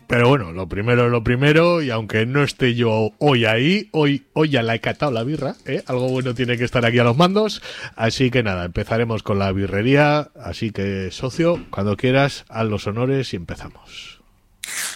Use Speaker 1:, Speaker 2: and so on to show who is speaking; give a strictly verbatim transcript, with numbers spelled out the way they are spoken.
Speaker 1: Pero bueno, lo primero es lo primero, y aunque no esté yo hoy ahí, hoy, hoy ya la he catado la birra, ¿eh? Algo bueno tiene que estar aquí a los mandos, así que nada, empezaremos con la birrería, así que socio, cuando quieras, haz los honores y empezamos.